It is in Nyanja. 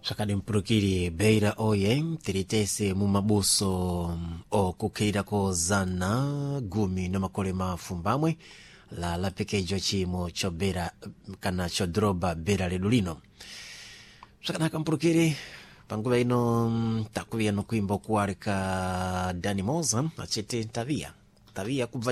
Sakadi mpurukiri beira oye tiritese mu mabuso okukeirako zana gumi na makole mafumbamwe la lapekejo chimo chobera kana chodroba bera ledu lino. Sakanaka mpurukiri panguva ino takuvia no kuimba kuarika Dani Moza achete tavia kubva